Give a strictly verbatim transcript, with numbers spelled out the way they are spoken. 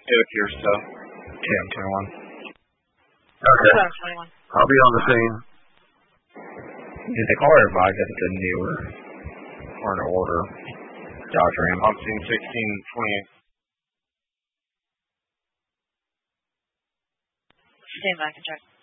It appears so. Yeah, I'm twenty-one. Okay. I'm twenty-one. I'll be on the scene. Did they call everybody that the newer or in order? Doctor M. On scene sixteen twenty-eight. Stand back and check.